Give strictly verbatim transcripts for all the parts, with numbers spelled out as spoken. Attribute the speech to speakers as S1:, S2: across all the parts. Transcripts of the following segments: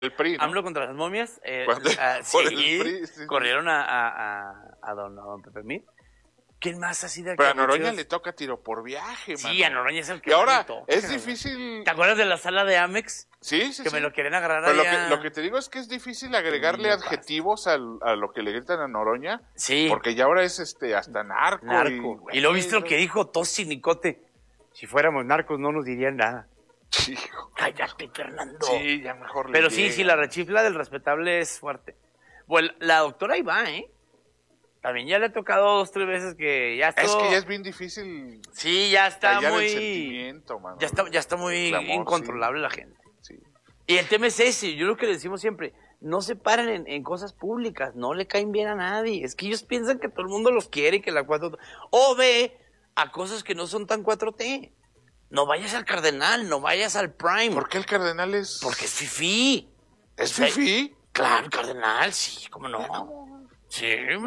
S1: el P R I, ¿no?
S2: AMLO contra las momias. Eh,
S1: Cuando-
S2: ah,
S1: por
S2: sí,
S1: el P R I, sí.
S2: corrieron a, a, a, a don, a don Pepe Mid. ¿Quién más así de
S1: Pero a Noroña
S2: abucheos?
S1: le toca tiro por viaje, mano.
S2: Sí, a Noroña es el que
S1: Y ahora
S2: más le toca,
S1: es
S2: güey.
S1: difícil.
S2: ¿Te acuerdas de la sala de Amex?
S1: Sí, sí,
S2: Que
S1: sí.
S2: me lo quieren agarrar
S1: Pero lo
S2: allá.
S1: que, lo que te digo es que es difícil agregarle
S2: Sí,
S1: adjetivos al, a lo que le gritan a Noroña.
S2: Sí.
S1: Porque ya ahora es este hasta narco.
S2: Narco.
S1: Y,
S2: Y, lo viste lo que dijo Tosi Nicote. Si fuéramos narcos no nos dirían nada.
S1: Hijo.
S2: Cállate, Fernando.
S1: Sí, ya mejor le
S2: Pero sí,
S1: llega.
S2: sí, la rechifla del respetable es fuerte. Bueno, la doctora ahí va, ¿eh? También ya le ha tocado dos, tres veces que ya está.
S1: Es que ya es bien difícil
S2: Sí, ya está
S1: callar
S2: muy.
S1: el sentimiento, mano.
S2: Ya está, ya está muy
S1: El clamor,
S2: incontrolable la gente.
S1: Sí, sí.
S2: Y el tema es ese, yo lo que le decimos siempre, no se paren en, en cosas públicas, no le caen bien a nadie. Es que ellos piensan que todo el mundo los quiere y que la cuatro T. O ve a cosas que no son tan cuatro T. No vayas al Cardenal, no vayas al Prime.
S1: ¿Por qué el Cardenal es...?
S2: Porque es fifí.
S1: ¿Es
S2: O sea,
S1: fifí?
S2: Claro, el Cardenal, sí, ¿cómo no? Sí,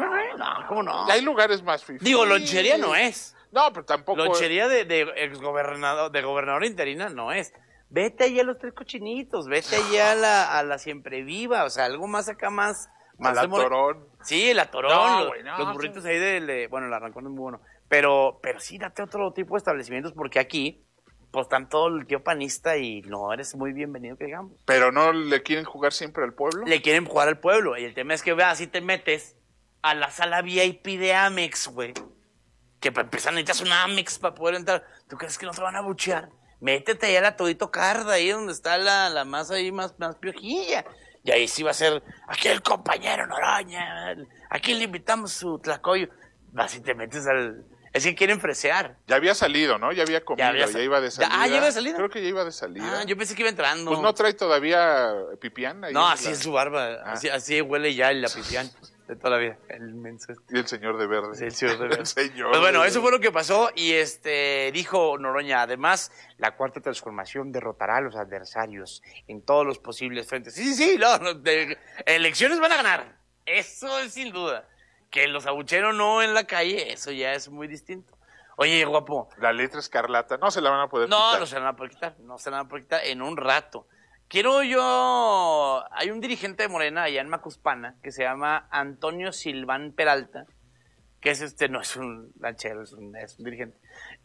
S2: no, ¿cómo no?
S1: Hay lugares más fifí.
S2: Digo, lonchería no es.
S1: No, pero tampoco...
S2: Lonchería de, de exgobernador, de gobernador interina no es. Vete allá a los tres cochinitos, vete allá a la, a la siempre viva, o sea, algo más acá más... más
S1: La
S2: de more-
S1: Torón.
S2: Sí, el atorón,
S1: No,
S2: los,
S1: güey, no,
S2: los burritos ahí del... de- bueno, el arrancón es muy bueno. Pero, pero sí, date otro tipo de establecimientos porque aquí, pues, están todo el tío panista y no eres muy bienvenido, que digamos.
S1: Pero no le quieren jugar siempre al pueblo.
S2: Le quieren jugar al pueblo. Y el tema es que, veas, si te metes a la sala V I P de Amex, güey, que para empezar necesitas una Amex para poder entrar. ¿Tú crees que no te van a buchear? Métete allá a la Todito Carda, ahí donde está la, la masa ahí más, más piojilla. Y ahí sí va a ser, aquí el compañero Noroña, aquí le invitamos su tlacoyo. Vas y te metes al... Es que quieren fresear.
S1: Ya había salido, ¿no? Ya había comido,
S2: Ya
S1: ya,
S2: había sal-
S1: iba de
S2: Ya-
S1: salida.
S2: ah, ¿ya iba de salida?
S1: Creo que ya iba de salida.
S2: Ah, yo pensé que iba entrando.
S1: Pues no trae todavía pipián ahí.
S2: No,
S1: en
S2: así
S1: la-
S2: es su barba.
S1: Ah.
S2: Así, así huele ya el lapipián de toda la vida. El menso este.
S1: Y el señor de verde.
S2: Sí, el señor de verde.
S1: El señor
S2: Pues bueno,
S1: de
S2: eso
S1: verde.
S2: fue lo que pasó y este dijo Noroña, además, la cuarta transformación derrotará a los adversarios en todos los posibles frentes. Sí, sí, sí, no, no, de- elecciones van a ganar. Eso es sin duda. Que los abucheros no en la calle, eso ya es muy distinto. Oye, guapo.
S1: La letra escarlata. No se la van a poder
S2: No,
S1: quitar.
S2: no se la van a poder quitar, no se la van a poder quitar en un rato. Quiero yo... Hay un dirigente de Morena allá en Macuspana que se llama Antonio Silván Peralta, que es este, no es un lanchero, es un, es un dirigente.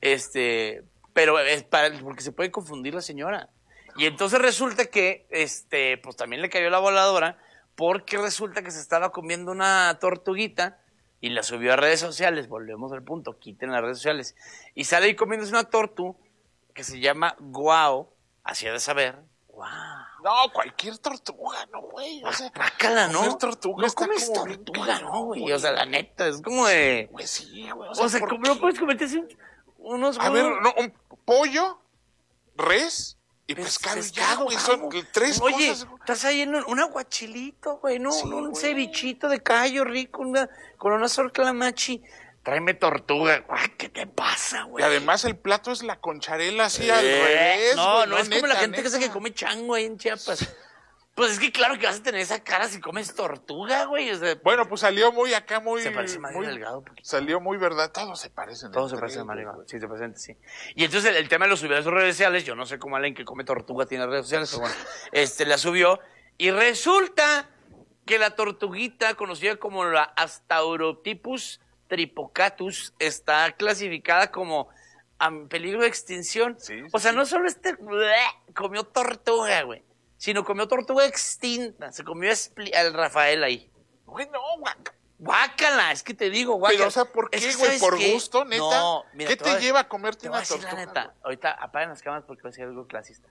S2: Este, pero es para, porque se puede confundir la señora. Y entonces resulta que, este, pues también le cayó la voladora, porque resulta que se estaba comiendo una tortuguita y la subió a redes sociales. Volvemos al punto, quiten las redes sociales. Y sale ahí comiéndose una tortu que se llama Guau, hacía de saber. Guau.
S1: No, cualquier tortuga, no, güey. O sea,
S2: Bácala, ¿no?
S1: comer tortuga
S2: no
S1: está
S2: comes
S1: como bien
S2: tortuga,
S1: cabrón,
S2: ¿no, güey?
S1: güey.
S2: O sea, la neta, es como de...
S1: Pues sí, güey.
S2: O sea,
S1: ¿por
S2: ¿cómo no
S1: qué?
S2: puedes comerte así un- unos
S1: A ver,
S2: huevos?
S1: no, un pollo, res y
S2: Pes-
S1: pescado, y ya,
S2: pescado,
S1: güey. Son
S2: vamos.
S1: tres
S2: Oye,
S1: cosas.
S2: estás ahí en un, un aguachilito, güey, ¿no?
S1: Sí,
S2: un
S1: güey.
S2: cevichito de callo rico, una, con una sorclamachi. Tráeme tortuga. Guay, ¿qué te pasa,
S1: Y
S2: güey?
S1: además el plato es la concharela así
S2: Eh,
S1: al revés.
S2: No,
S1: güey,
S2: no, es como la
S1: neta,
S2: gente que,
S1: neta.
S2: se que come chango ahí en Chiapas. Pues es que claro que vas a tener esa cara si comes tortuga, güey. O sea,
S1: Bueno, pues salió muy acá, muy...
S2: se parece a Mario
S1: muy-
S2: Delgado un poquito.
S1: Salió muy verdad. Todos se parecen.
S2: Todo se
S1: entre
S2: parece a
S1: ellos,
S2: Mario
S1: güey.
S2: Delgado. Sí, se parecen, sí. Y entonces el, el tema lo subió a sus redes sociales. Yo no sé cómo alguien que come tortuga tiene redes sociales, pero bueno, este la subió. Y resulta que la tortuguita, conocida como la Astaurotypus tripocatus, está clasificada como en peligro de extinción.
S1: Sí, sí,
S2: o sea,
S1: sí.
S2: no solo este comió tortuga, güey, sino comió tortuga extinta. Se comió espli- al Rafael ahí.
S1: Güey, no, guaca.
S2: Guácala, es que te digo, guácala.
S1: Pero, o sea, ¿por
S2: Es
S1: qué,
S2: que,
S1: güey?
S2: ¿sabes
S1: ¿Por
S2: qué?
S1: gusto, neta?
S2: No, mira,
S1: ¿Qué
S2: te
S1: te
S2: voy a-
S1: lleva a comerte
S2: Te voy a
S1: una
S2: decir la
S1: tortuga?
S2: neta.
S1: güey?
S2: Ahorita apaguen las cámaras porque voy a decir algo clasista.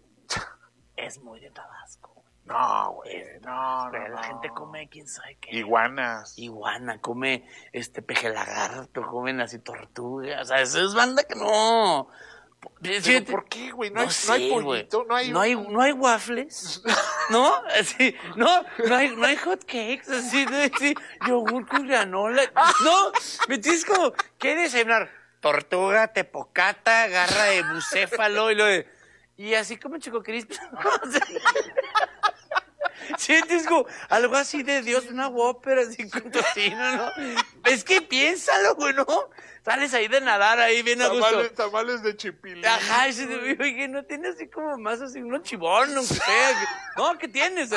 S2: Es muy de Tabasco, güey.
S1: No, güey, no,
S2: Pero
S1: no,
S2: la
S1: no.
S2: gente come quién sabe qué.
S1: Iguanas.
S2: Iguana, come este peje lagarto, comen así tortuga. O sea, eso es banda que no.
S1: ¿Pero
S2: Fíjate-
S1: por qué, güey? No,
S2: No
S1: hay,
S2: sé,
S1: no hay
S2: güey.
S1: pollito, no hay...
S2: No hay, no hay waffles, ¿no? Así, no, no hay, no hay hot cakes, así, de, así, yogur con granola. No, me tienes como, ¿qué desayunar? Tortuga, tepocata, garra de bucéfalo y lo de... Y así como Choco Crispy. O sea, sientes como algo así de Dios, una Whopper así con tocino, ¿no? Es que piénsalo, güey, ¿no? Sales ahí de nadar ahí bien a gusto.
S3: Tamales, tamales de chipilín.
S2: Ajá, ese de, oye, no tienes así como más así, uno chibón, no sé. No, ¿qué tienes?